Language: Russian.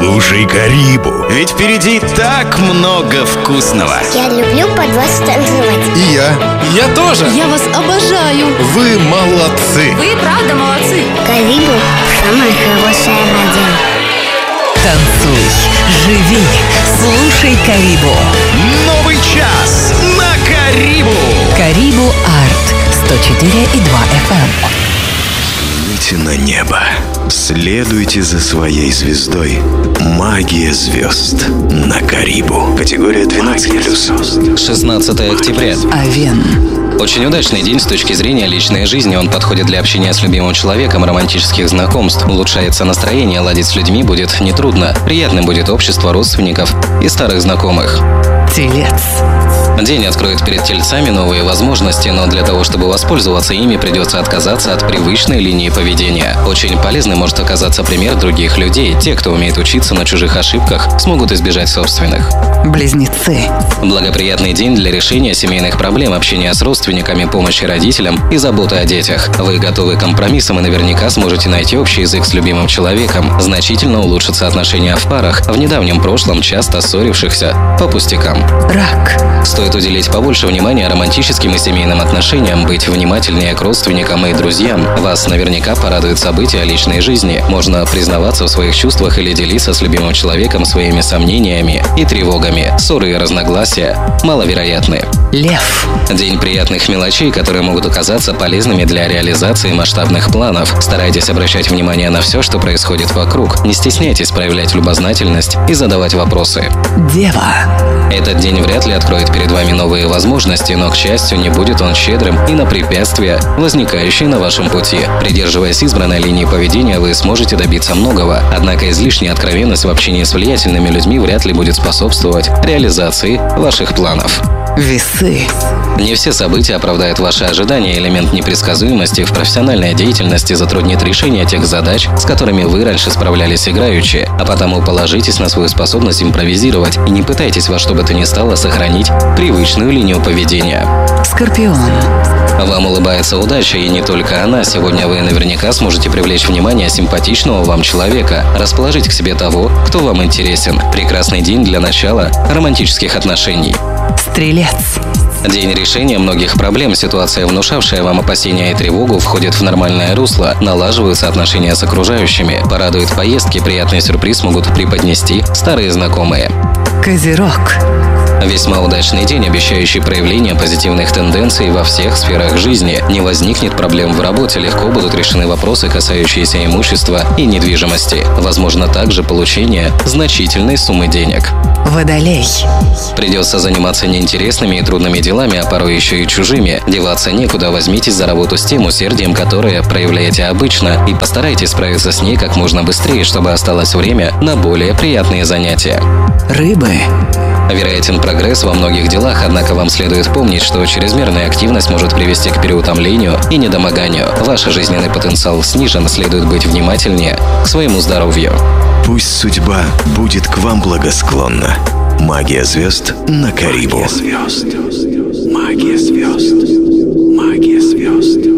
Слушай Карибу, ведь впереди так много вкусного. Я люблю под вас танцевать. И я тоже. Я вас обожаю. Вы молодцы. Вы правда молодцы. Карибу – самая хорошая радио. Танцуй, живи, слушай Карибу. Новый час на Карибу. Карибу Арт 104,2 FM. Взгляните на небо. Следуйте за своей звездой. Магия звезд на Карибу. Категория 12+. 16 октября. Овен. Очень удачный день с точки зрения личной жизни. Он подходит для общения с любимым человеком, романтических знакомств. Улучшается настроение, ладить с людьми будет нетрудно. Приятным будет общество родственников и старых знакомых. Телец. День откроет перед тельцами новые возможности, но для того, чтобы воспользоваться ими, придется отказаться от привычной линии поведения. Очень полезным может оказаться пример других людей. Те, кто умеет учиться на чужих ошибках, смогут избежать собственных. Близнецы. Благоприятный день для решения семейных проблем, общения с родственниками, помощи родителям и заботы о детях. Вы готовы к компромиссам и наверняка сможете найти общий язык с любимым человеком. Значительно улучшатся отношения в парах, в недавнем прошлом часто ссорившихся по пустякам. Рак. Стоит уделить побольше внимания романтическим и семейным отношениям, быть внимательнее к родственникам и друзьям. Вас наверняка порадует события личной жизни. Можно признаваться в своих чувствах или делиться с любимым человеком своими сомнениями и тревогами. Ссоры и разногласия маловероятны. Лев. День приятных мелочей, которые могут оказаться полезными для реализации масштабных планов. Старайтесь обращать внимание на все, что происходит вокруг. Не стесняйтесь проявлять любознательность и задавать вопросы. Дева. Этот день вряд ли откроет перед вами новые возможности, но, к счастью, не будет он щедрым и на препятствия, возникающие на вашем пути. Придерживаясь избранной линии поведения, вы сможете добиться многого. Однако излишняя откровенность в общении с влиятельными людьми вряд ли будет способствовать реализации ваших планов. Весы. Не все события оправдают ваши ожидания. Элемент непредсказуемости в профессиональной деятельности затруднит решение тех задач, с которыми вы раньше справлялись играючи. А потому положитесь на свою способность импровизировать и не пытайтесь во что бы то ни стало сохранить привычную линию поведения. Скорпион. Вам улыбается удача, и не только она. Сегодня вы наверняка сможете привлечь внимание симпатичного вам человека, расположить к себе того, кто вам интересен. Прекрасный день для начала романтических отношений. Стрелец. День решения многих проблем. Ситуация, внушавшая вам опасения и тревогу, входит в нормальное русло. Налаживаются отношения с окружающими. Порадует поездки, приятный сюрприз могут преподнести старые знакомые. Козерог. Весьма удачный день, обещающий проявление позитивных тенденций во всех сферах жизни. Не возникнет проблем в работе, легко будут решены вопросы, касающиеся имущества и недвижимости. Возможно также получение значительной суммы денег. Водолей. Придется заниматься неинтересными и трудными делами, а порой еще и чужими. Деваться некуда, возьмитесь за работу с тем усердием, которое проявляете обычно, и постарайтесь справиться с ней как можно быстрее, чтобы осталось время на более приятные занятия. Рыбы. Вероятен прогресс во многих делах, однако вам следует помнить, что чрезмерная активность может привести к переутомлению и недомоганию. Ваш жизненный потенциал снижен, следует быть внимательнее к своему здоровью. Пусть судьба будет к вам благосклонна. Магия звезд на Карибу. Магия звезд. Магия звезд. Магия звезд.